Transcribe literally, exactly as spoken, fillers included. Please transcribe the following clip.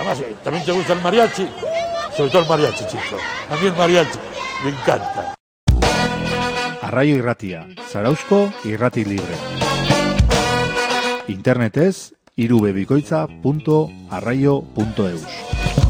Además, también te gusta el mariachi, sobre todo el mariachi, chico. A mí el mariachi me encanta. Arraio Irratia, Zarauzko Irrati Libre. Internetez, irubebikoitza punto arraio punto eus.